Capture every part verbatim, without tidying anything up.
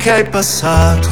che hai passato.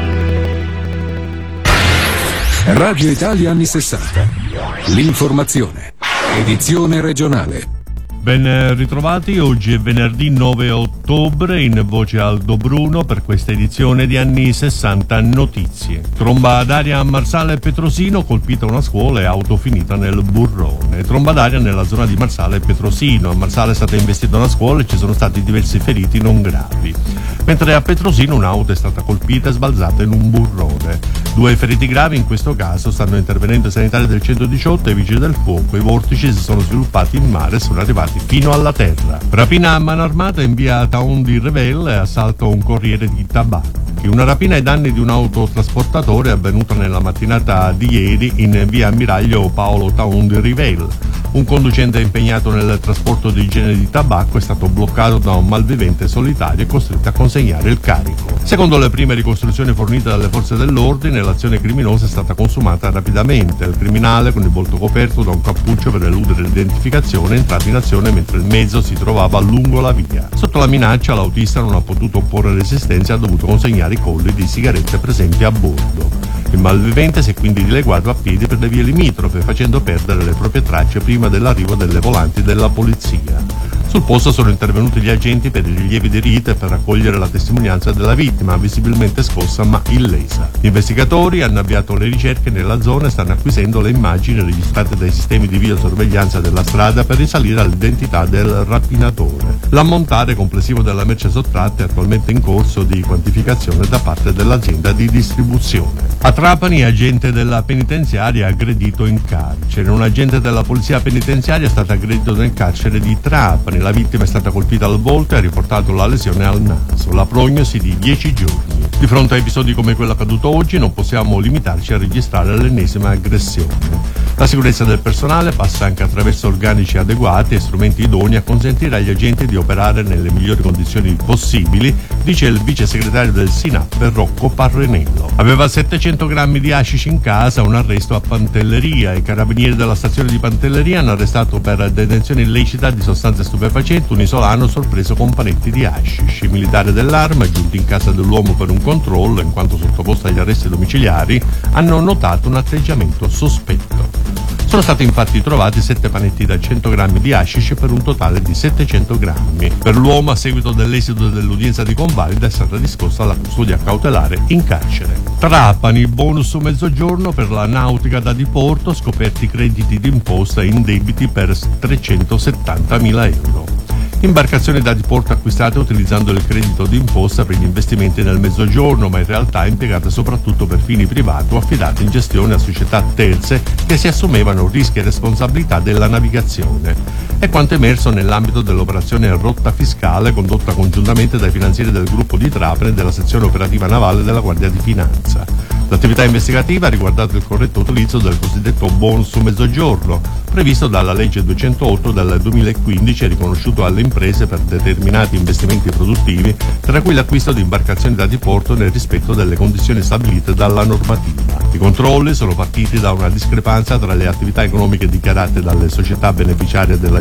Radio Italia anni sessanta. L'informazione. Edizione regionale. Ben ritrovati, oggi è venerdì nove ottobre, in voce Aldo Bruno per questa edizione di anni sessanta notizie. Tromba d'aria a Marsala e Petrosino, colpita una scuola e auto finita nel burrone. Tromba d'aria nella zona di Marsala e Petrosino. A Marsala è stata investita una scuola e ci sono stati diversi feriti non gravi. Mentre a Petrosino un'auto è stata colpita e sbalzata in un burrone. Due feriti gravi in questo caso stanno intervenendo i sanitari del centodiciotto e i vigili del fuoco. I vortici si sono sviluppati in mare e sono arrivati fino alla terra. Rapina a mano armata in via Taun di Revel e assalto a un corriere di tabacchi. Una rapina ai danni di un autotrasportatore è avvenuta nella mattinata di ieri in via Ammiraglio Paolo Taun di Revel. Un conducente impegnato nel trasporto di generi di tabacco è stato bloccato da un malvivente solitario e costretto a consegnare il carico. Secondo le prime ricostruzioni fornite dalle forze dell'ordine, l'azione criminosa è stata consumata rapidamente. Il criminale, con il volto coperto da un cappuccio per eludere l'identificazione, è entrato in azione mentre il mezzo si trovava lungo la via. Sotto la minaccia, l'autista non ha potuto opporre resistenza e ha dovuto consegnare i colli di sigarette presenti a bordo. Il malvivente si è quindi dileguato a piedi per le vie limitrofe, facendo perdere le proprie tracce prima dell'arrivo delle volanti della polizia. Sul posto sono intervenuti gli agenti per i rilievi di rite e per raccogliere la testimonianza della vittima, visibilmente scossa ma illesa. Gli investigatori hanno avviato le ricerche nella zona e stanno acquisendo le immagini registrate dai sistemi di videosorveglianza della strada per risalire all'identità del rapinatore. L'ammontare complessivo della merce sottratta è attualmente in corso di quantificazione da parte dell'azienda di distribuzione. A Trapani, agente della penitenziaria aggredito in carcere. Un agente della polizia penitenziaria è stato aggredito nel carcere di Trapani. La vittima è stata colpita al volto e ha riportato la lesione al naso. La prognosi di dieci giorni. Di fronte a episodi come quello accaduto oggi non possiamo limitarci a registrare l'ennesima aggressione. La sicurezza del personale passa anche attraverso organici adeguati e strumenti idonei a consentire agli agenti di operare nelle migliori condizioni possibili, dice il vice segretario del SINAP Rocco Parrenello. Aveva settecento grammi di hashish in casa, un arresto a Pantelleria. I carabinieri della stazione di Pantelleria hanno arrestato per detenzione illecita di sostanze stupefacenti un isolano sorpreso con panetti di hashish. I militari dell'arma, giunti in casa dell'uomo per un controllo, in quanto sottoposto agli arresti domiciliari, hanno notato un atteggiamento sospetto. Sono stati infatti trovati sette panetti da cento grammi di hashish per un totale di settecento grammi. Per l'uomo, a seguito dell'esito dell'udienza di convalida, è stata disposta la custodia cautelare in carcere. Trapani, bonus su mezzogiorno per la nautica da diporto, scoperti crediti d'imposta in debiti per trecentosettantamila euro. Imbarcazioni da diporto acquistate utilizzando il credito d'imposta per gli investimenti nel mezzogiorno, ma in realtà impiegate soprattutto per fini privati o affidate in gestione a società terze che si assumevano rischi e responsabilità della navigazione. È quanto emerso nell'ambito dell'operazione Rotta Fiscale condotta congiuntamente dai finanzieri del gruppo di Trapani e della sezione operativa navale della Guardia di Finanza. L'attività investigativa ha riguardato il corretto utilizzo del cosiddetto bonus su mezzogiorno, previsto dalla legge duecentootto del duemilaquindici e riconosciuto alle imprese per determinati investimenti produttivi, tra cui l'acquisto di imbarcazioni da diporto nel rispetto delle condizioni stabilite dalla normativa. I controlli sono partiti da una discrepanza tra le attività economiche dichiarate dalle società beneficiarie della